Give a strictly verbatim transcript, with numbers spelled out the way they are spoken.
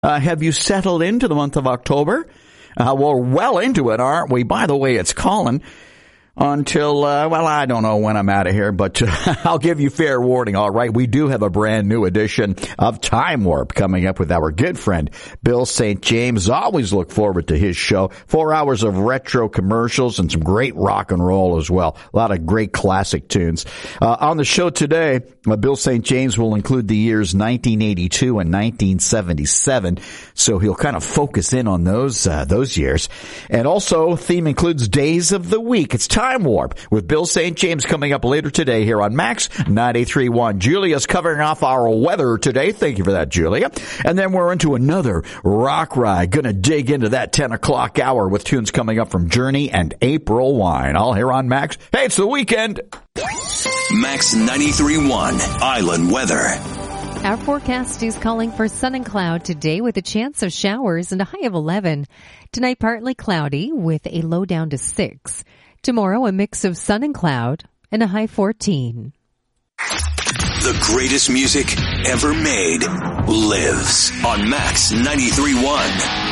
Uh, have you settled into the month of October? Uh, we're well into it, aren't we? By the way, it's Colin. Until, uh, well, I don't know when I'm out of here, but uh, I'll give you fair warning, all right? We do have a brand new edition of Time Warp coming up with our good friend, Bill Saint James. Always look forward to his show. Four hours of retro commercials and some great rock and roll as well. A lot of great classic tunes. Uh, on the show today, uh, Bill Saint James will include the years nineteen eighty-two and nineteen seventy-seven, so he'll kind of focus in on those, uh, those years. And also, theme includes days of the week. It's time Time Warp with Bill Saint James coming up later today here on Max ninety-three point one. Julia's covering off our weather today. Thank you for that, Julia. And then we're into another rock ride. Going to dig into that ten o'clock hour with tunes coming up from Journey and April Wine. All here on Max. Hey, it's the weekend. Max ninety-three point one Island Weather. Our forecast is calling for sun and cloud today with a chance of showers and a high of eleven. Tonight, partly cloudy with a low down to six. Tomorrow, a mix of sun and cloud and a high fourteen. The greatest music ever made lives on Max ninety-three point one.